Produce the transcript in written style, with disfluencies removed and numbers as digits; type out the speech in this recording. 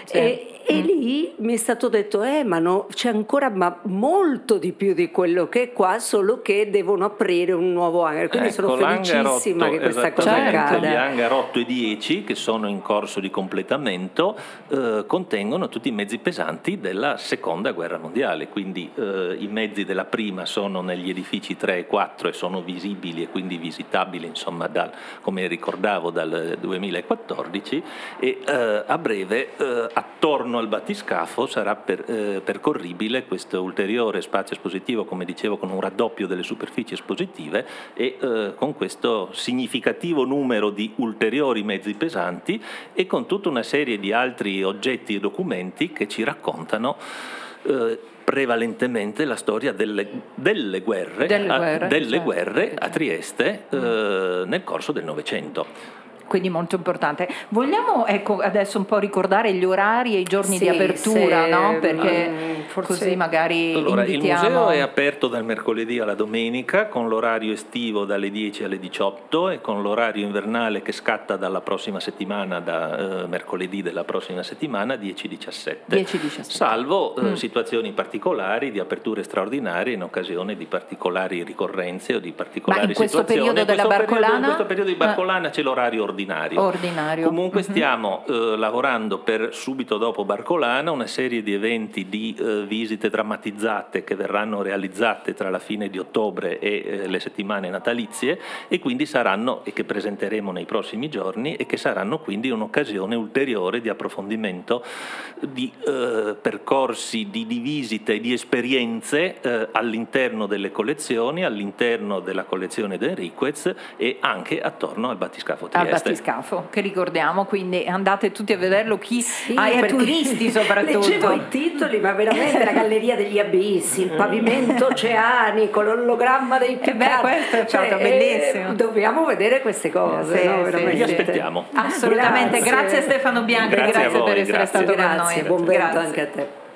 E lì mi è stato detto, ma no, c'è ancora molto di più di quello che è qua, solo che devono aprire un nuovo hangar. Quindi sono felicissima che questa cosa accada. Gli hangar 8 e 10, che sono in corso di completamento, contengono tutti i mezzi pesanti della seconda guerra mondiale. Quindi i mezzi della prima sono negli edifici 3 e 4 e sono visibili e quindi visitabili, insomma, come ricordavo, dal 2014, e a breve attorno al battiscafo sarà percorribile questo ulteriore spazio espositivo, come dicevo, con un raddoppio delle superfici espositive e con questo significativo numero di ulteriori mezzi pesanti e con tutta una serie di altri oggetti e documenti che ci raccontano prevalentemente la storia delle guerre a Trieste nel corso del Novecento. Quindi molto importante. Vogliamo adesso un po' ricordare gli orari e i giorni di apertura, no? Perché così magari allora, invitiamo... il museo è aperto dal mercoledì alla domenica, con l'orario estivo dalle 10 alle 18 e con l'orario invernale che scatta dalla prossima settimana, da mercoledì della prossima settimana, 10-17. Salvo situazioni particolari di aperture straordinarie in occasione di particolari ricorrenze o di particolari situazioni. In questo periodo di Barcolana c'è l'orario ordinario. Comunque stiamo lavorando per subito dopo Barcolana una serie di eventi di visite drammatizzate che verranno realizzate tra la fine di ottobre e le settimane natalizie e quindi saranno, e che presenteremo nei prossimi giorni, e che saranno quindi un'occasione ulteriore di approfondimento di percorsi, di visite e di esperienze all'interno delle collezioni, all'interno della collezione d'Enriquez e anche attorno al battiscafo Trieste. Che ricordiamo, quindi andate tutti a vederlo, turisti soprattutto. Leggevo i titoli, ma veramente la galleria degli abissi, il pavimento oceanico, l'ologramma dei peccati. Questo è stato bellissimo. Dobbiamo vedere queste cose, Vi aspettiamo. Assolutamente. Grazie Stefano Bianchi, grazie per essere stato con noi. Buon vento anche a te.